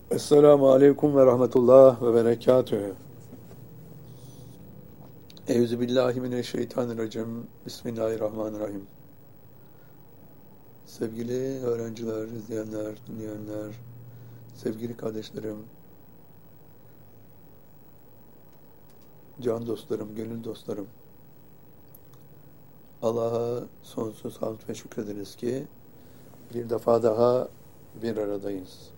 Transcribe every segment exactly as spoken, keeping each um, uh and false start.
Esselamu Aleyküm ve Rahmetullah ve Berekatühü. Euzubillahimineşşeytanirracim. Bismillahirrahmanirrahim. Sevgili öğrenciler, izleyenler, dinleyenler, sevgili kardeşlerim, can dostlarım, gönül dostlarım, Allah'a sonsuz hamd ve şükrederiz ki bir defa daha bir aradayız.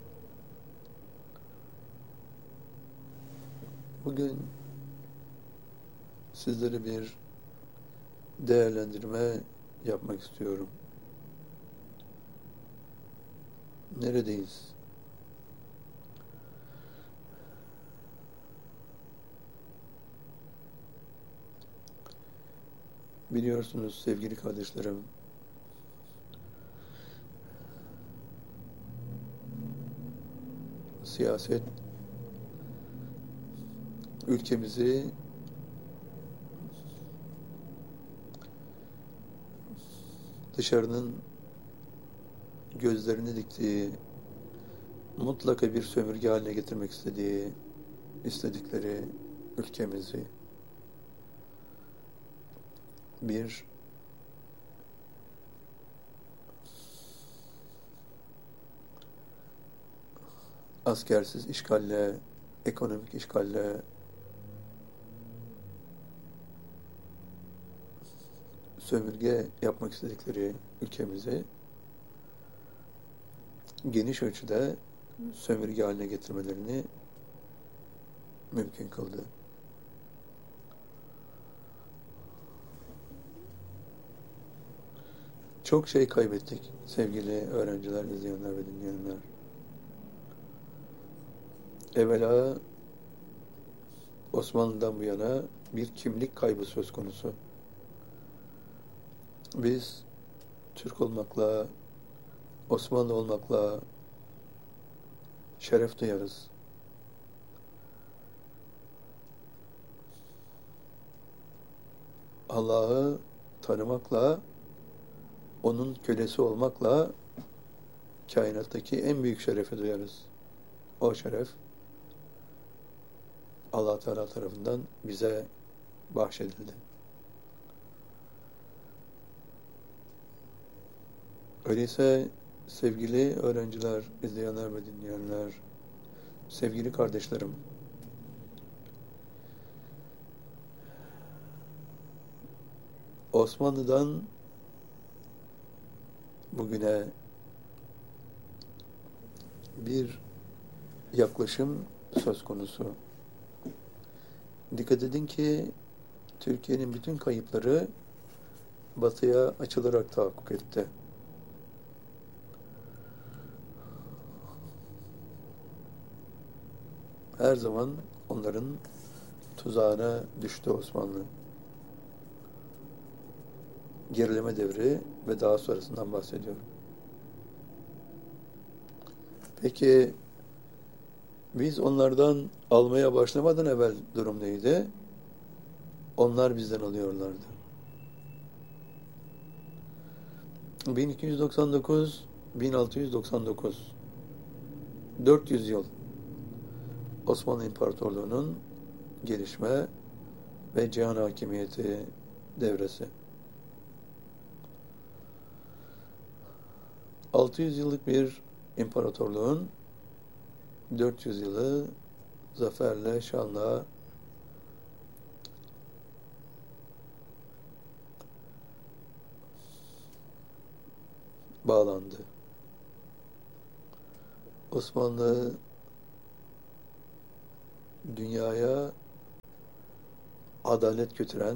Bugün sizlere bir değerlendirme yapmak istiyorum. Neredeyiz? Biliyorsunuz sevgili kardeşlerim, siyaset ülkemizi dışarının gözlerini diktiği, mutlaka bir sömürge haline getirmek istediği, istedikleri ülkemizi bir askersiz işgalle, ekonomik işgalle, sömürge yapmak istedikleri ülkemizi geniş ölçüde sömürge haline getirmelerini mümkün kıldı. Çok şey kaybettik sevgili öğrenciler, izleyenler ve dinleyenler. Evvela Osmanlı'dan bu yana bir kimlik kaybı söz konusu. Biz Türk olmakla, Osmanlı olmakla şeref duyarız. Allah'ı tanımakla, onun kölesi olmakla kainattaki en büyük şerefi duyarız. O şeref Allah Teala tarafından bize bahşedildi. Öyleyse sevgili öğrenciler, izleyenler ve dinleyenler, sevgili kardeşlerim, Osmanlı'dan bugüne bir yaklaşım söz konusu. Dikkat edin ki Türkiye'nin bütün kayıpları Batı'ya açılarak tahakkuk etti. Her zaman onların tuzağına düştü Osmanlı. Gerileme devri ve daha sonrasından bahsediyorum. Peki biz onlardan almaya başlamadan evvel durum neydi? Onlar bizden alıyorlardı. bin iki yüz doksan dokuz - bin altı yüz doksan dokuz dört yüz yıl Osmanlı İmparatorluğu'nun gelişme ve cihan hakimiyeti devresi. altı yüz yıllık bir imparatorluğun dört yüz yılı zaferle, şanla bağlandı. Osmanlı dünyaya adalet götüren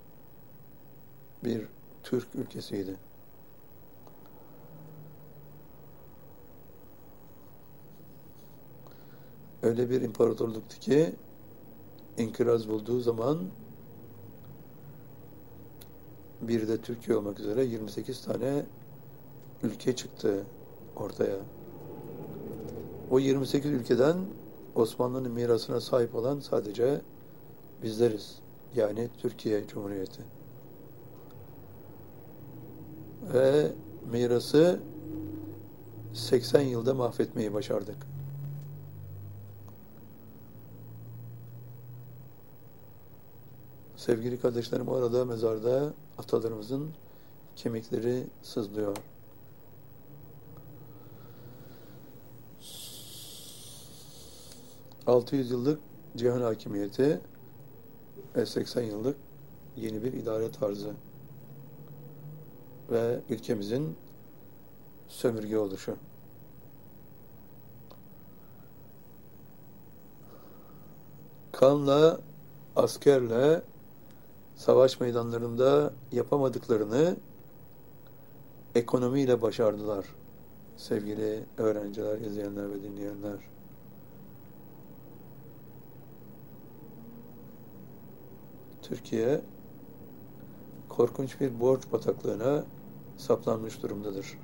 bir Türk ülkesiydi. Öyle bir imparatorluktu ki inkılap bulduğu zaman bir de Türkiye olmak üzere yirmi sekiz tane ülke çıktı ortaya. O yirmi sekiz ülkeden Osmanlı'nın mirasına sahip olan sadece bizleriz. Yani Türkiye Cumhuriyeti. Ve mirası seksen yılda mahvetmeyi başardık. Sevgili kardeşlerim, orada mezarda atalarımızın kemikleri sızlıyor. altı yüz yıllık cihan hakimiyeti ve seksen yıllık yeni bir idare tarzı ve ülkemizin sömürge oluşu. Kanla, askerle savaş meydanlarında yapamadıklarını ekonomiyle başardılar. Sevgili öğrenciler, izleyenler ve dinleyenler. Türkiye korkunç bir borç bataklığına saplanmış durumdadır.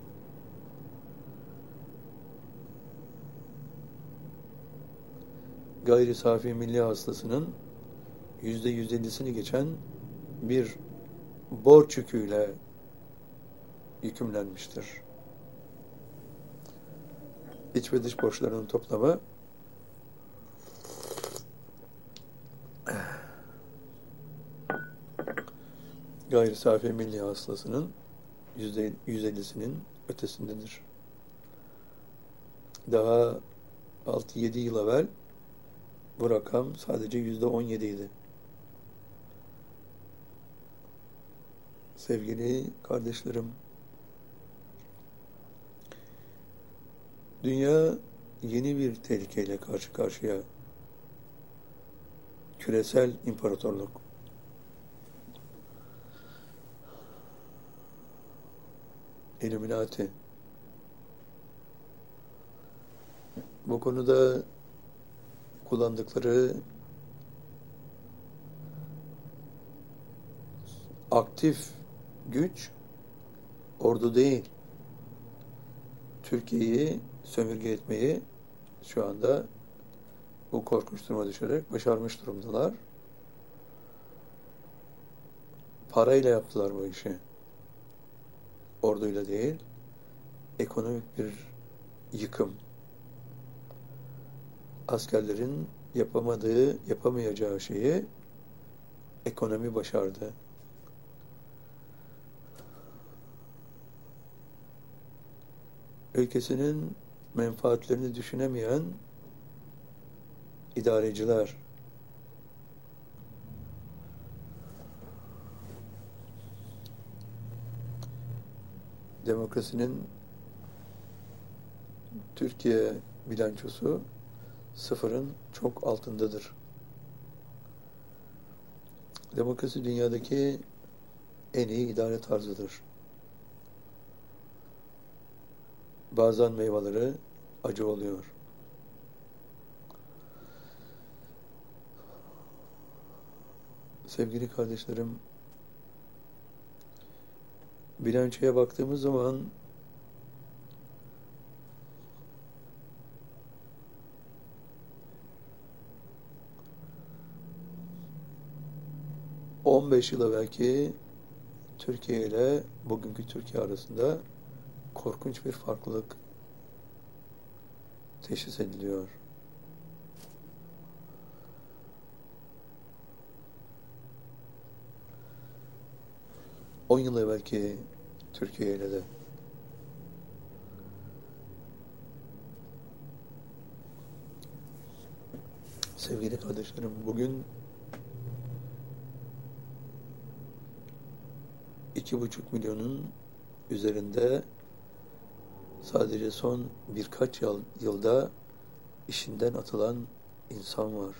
Gayri safi milli hasılasının yüzde yüz ellisini geçen bir borç yüküyle yükümlenmiştir. İç ve dış borçlarının toplamı gayri safi milli hasılasının yüzde yüz ellisinin ötesindedir. Daha altı yedi yıl evvel bu rakam sadece yüzde on yedi idi. Sevgili kardeşlerim, dünya yeni bir tehlikeyle karşı karşıya. Küresel imparatorluk. Illuminati. Bu konuda kullandıkları aktif güç ordu değil. Türkiye'yi sömürge etmeyi şu anda bu korkunç duruma düşerek başarmış durumdalar. Parayla yaptılar bu işi. Orduyla değil, ekonomik bir yıkım. Askerlerin yapamadığı, yapamayacağı şeyi ekonomi başardı. Ülkesinin menfaatlerini düşünemeyen idareciler, demokrasinin Türkiye bilançosu sıfırın çok altındadır. Demokrasi dünyadaki en iyi idare tarzıdır. Bazen meyveleri acı oluyor. Sevgili kardeşlerim, bilançoya baktığımız zaman on beş yıl belki Türkiye ile bugünkü Türkiye arasında korkunç bir farklılık teşhis ediliyor. on yıl evvelki Türkiye ile de. Sevgili kardeşlerim, bugün iki buçuk milyonun üzerinde sadece son birkaç yıl, yılda işinden atılan insan var.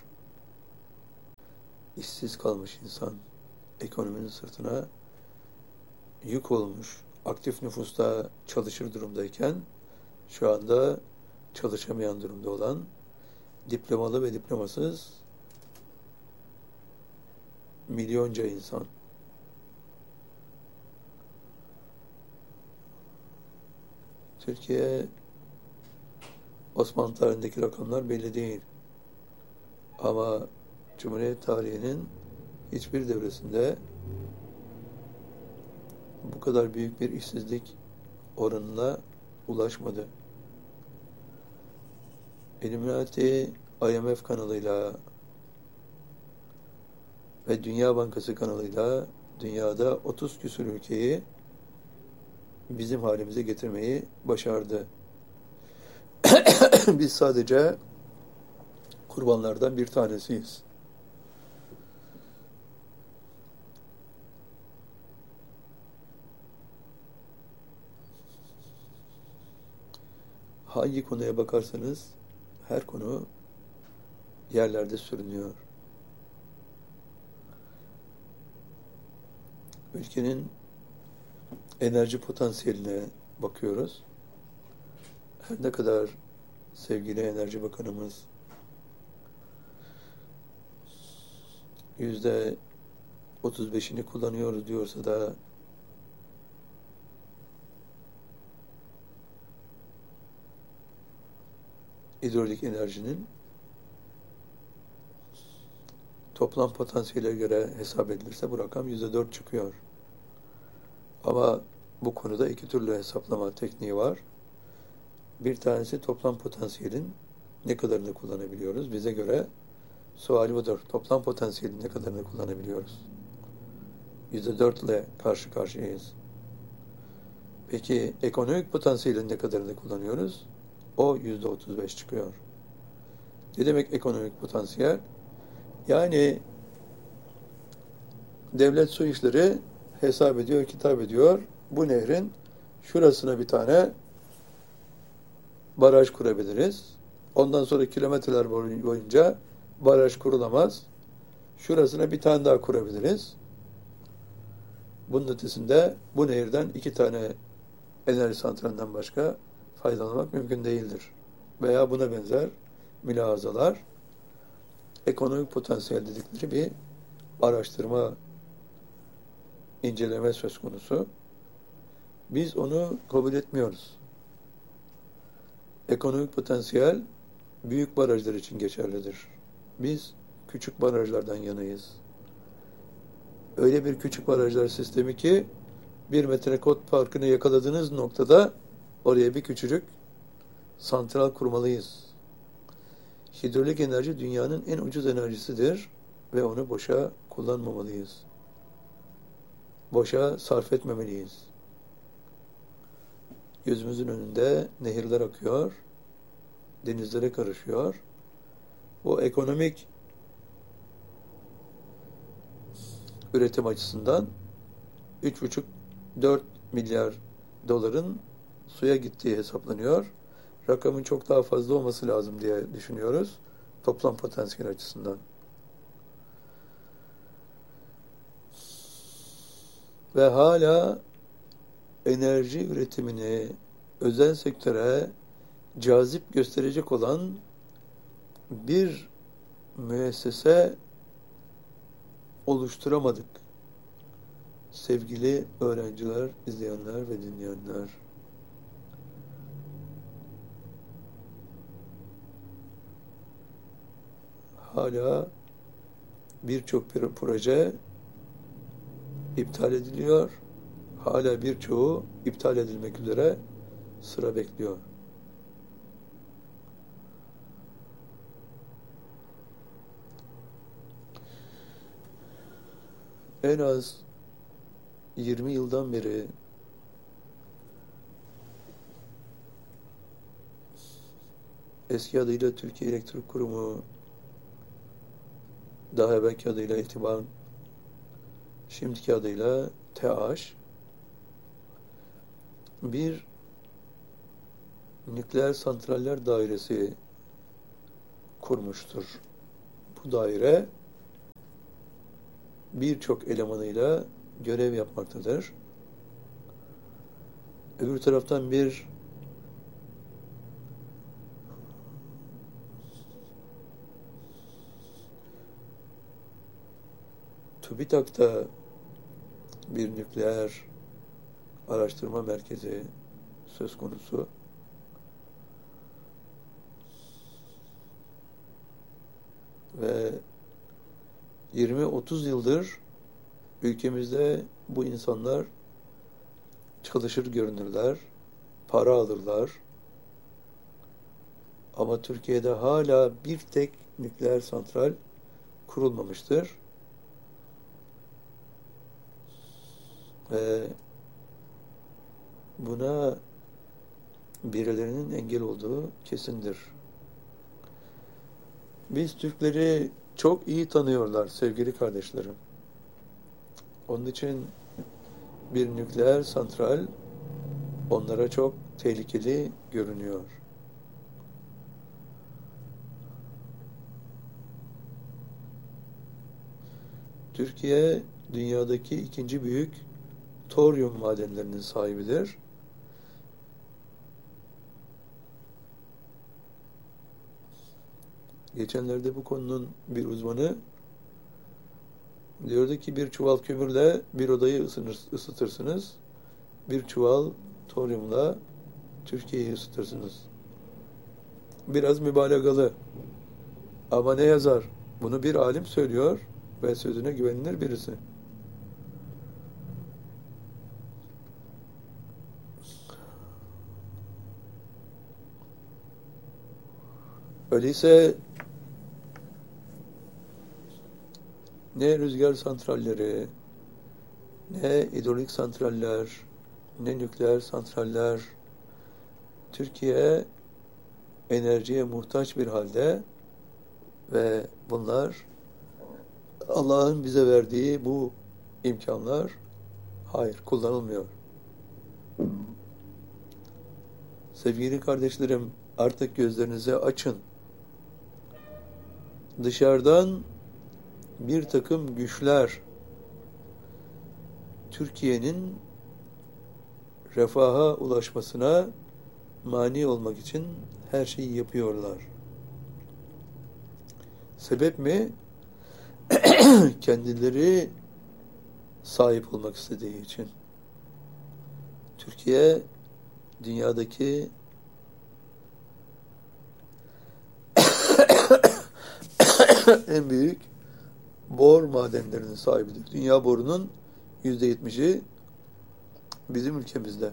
İşsiz kalmış insan, ekonominin sırtına yük olmuş, aktif nüfusta çalışır durumdayken şu anda çalışamayan durumda olan diplomalı ve diplomasız milyonca insan. Türkiye, Osmanlı tarihindeki rakamlar belli değil. Ama Cumhuriyet tarihinin hiçbir devresinde bu kadar büyük bir işsizlik oranına ulaşmadı. Illuminati I M F kanalıyla ve Dünya Bankası kanalıyla dünyada otuz küsur ülkeyi bizim halimize getirmeyi başardı. Biz sadece kurbanlardan bir tanesiyiz. Hangi konuya bakarsanız her konu yerlerde sürünüyor. Ülkenin enerji potansiyeline bakıyoruz. Her ne kadar sevgili Enerji Bakanımız yüzde otuz beşini kullanıyoruz diyorsa da hidrolik enerjinin toplam potansiyele göre hesap edilirse bu rakam yüzde dört çıkıyor. Ama bu konuda iki türlü hesaplama tekniği var. Bir tanesi toplam potansiyelin ne kadarını kullanabiliyoruz. Bize göre suali budur. Toplam potansiyelin ne kadarını kullanabiliyoruz. yüzde dört ile karşı karşıyayız. Peki ekonomik potansiyelin ne kadarını kullanıyoruz? O yüzde otuz beş çıkıyor. Ne demek ekonomik potansiyel? Yani devlet su işleri hesap ediyor, kitap ediyor. Bu nehrin şurasına bir tane baraj kurabiliriz. Ondan sonra kilometreler boyunca baraj kurulamaz. Şurasına bir tane daha kurabiliriz. Bunun ötesinde bu nehirden iki tane enerji santralinden başka faydalanmak mümkün değildir. Veya buna benzer mülahazalar ekonomik potansiyel dedikleri bir araştırma, inceleme söz konusu. Biz onu kabul etmiyoruz. Ekonomik potansiyel büyük barajlar için geçerlidir. Biz küçük barajlardan yanayız. Öyle bir küçük barajlar sistemi ki bir metre kot farkını yakaladığınız noktada oraya bir küçücük santral kurmalıyız. Hidrolik enerji dünyanın en ucuz enerjisidir ve onu boşa kullanmamalıyız. Boşa sarf etmemeliyiz. Gözümüzün önünde nehirler akıyor, denizlere karışıyor. Bu ekonomik üretim açısından üç buçuk dört milyar doların suya gittiği hesaplanıyor. Rakamın çok daha fazla olması lazım diye düşünüyoruz. Toplam potansiyel açısından. Ve hala enerji üretimini özel sektöre cazip gösterecek olan bir müessese oluşturamadık. Sevgili öğrenciler, izleyenler ve dinleyenler. Hala birçok proje iptal ediliyor. Hala birçoğu iptal edilmek üzere sıra bekliyor. En az yirmi yıldan beri eski adıyla Türkiye Elektrik Kurumu, daha evvelki adıyla İTİBAN, şimdiki adıyla TEAŞ, bir nükleer santraller dairesi kurmuştur. Bu daire birçok elemanıyla görev yapmaktadır. Öbür taraftan bir TÜBİTAK'ta bir nükleer araştırma merkezi söz konusu. Ve yirmi otuz yıldır ülkemizde bu insanlar çalışır görünürler, para alırlar. Ama Türkiye'de hala bir tek nükleer santral kurulmamıştır. Ve buna birilerinin engel olduğu kesindir. Biz Türkleri çok iyi tanıyorlar sevgili kardeşlerim. Onun için bir nükleer santral onlara çok tehlikeli görünüyor. Türkiye dünyadaki ikinci büyük toryum madenlerinin sahibidir. Geçenlerde bu konunun bir uzmanı diyordu ki bir çuval kömürle bir odayı ısınır, ısıtırsınız. Bir çuval toryumla Türkiye'yi ısıtırsınız. Biraz mübalağalı. Ama ne yazar? Bunu bir alim söylüyor ve sözüne güvenilir birisi. Öyleyse ne rüzgar santralleri, ne hidrolik santraller, ne nükleer santraller, Türkiye enerjiye muhtaç bir halde ve bunlar Allah'ın bize verdiği bu imkanlar hayır kullanılmıyor. Sevgili kardeşlerim, artık gözlerinizi açın. Dışarıdan bir takım güçler Türkiye'nin refaha ulaşmasına mani olmak için her şeyi yapıyorlar. Sebep mi? Kendileri sahip olmak istediği için. Türkiye dünyadaki en büyük bor madenlerinin sahibidir. Dünya borunun yüzde yetmişi bizim ülkemizde.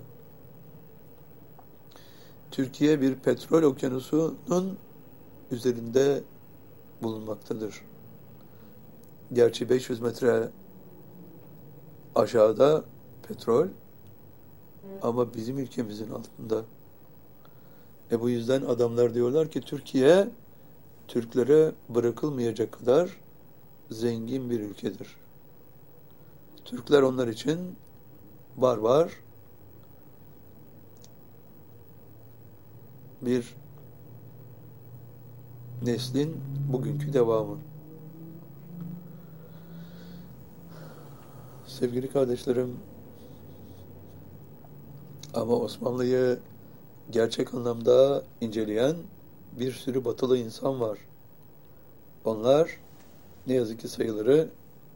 Türkiye bir petrol okyanusunun üzerinde bulunmaktadır. Gerçi beş yüz metre aşağıda petrol ama bizim ülkemizin altında. E bu yüzden adamlar diyorlar ki Türkiye Türklere bırakılmayacak kadar zengin bir ülkedir. Türkler onlar için barbar bir neslin bugünkü devamı. Sevgili kardeşlerim, ama Osmanlı'yı gerçek anlamda inceleyen bir sürü batılı insan var. Onlar ne yazık ki sayıları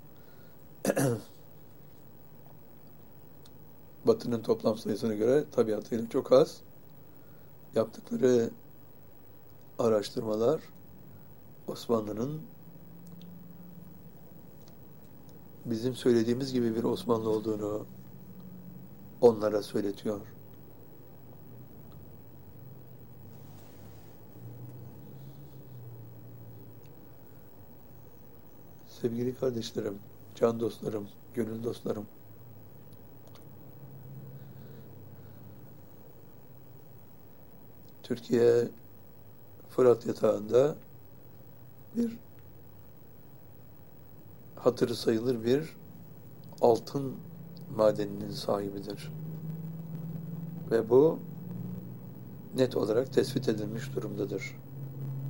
Batı'nın toplam sayısına göre tabiatıyla çok az. Yaptıkları araştırmalar Osmanlı'nın bizim söylediğimiz gibi bir Osmanlı olduğunu onlara söyletiyor. Sevgili kardeşlerim, can dostlarım, gönül dostlarım, Türkiye Fırat yatağında bir hatırı sayılır bir altın madeninin sahibidir. Ve bu net olarak tespit edilmiş durumdadır.